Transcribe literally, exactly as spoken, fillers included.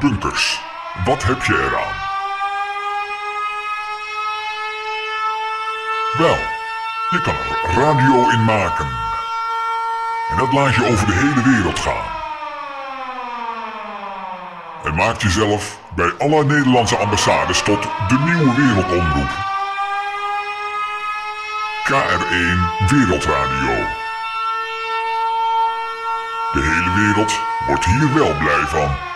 bunkers. Wat heb je eraan? Wel, je kan er radio in maken. En dat laat je over de hele wereld gaan. En maakt jezelf bij alle Nederlandse ambassades tot de nieuwe wereldomroep. K R één Wereldradio. De hele wereld wordt hier wel blij van.